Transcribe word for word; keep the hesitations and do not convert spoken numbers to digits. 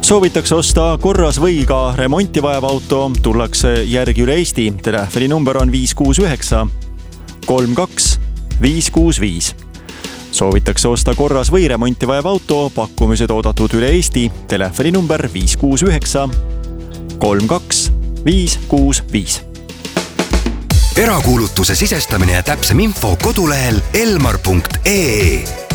Soovitakse osta korras või ka remonti vajav auto, tullakse järgi üle Eesti. Telefoni number on viis kuus üheksa kolm kaks viis kuus viis. Soovitakse osta korras või remonti vajav auto, pakkumised oodatud üle Eesti. Telefoni number viis kuus üheksa kolm kaks viis kuus viis. Erakuulutuse sisestamine ja täpsem info kodulehel elmar punkt ee.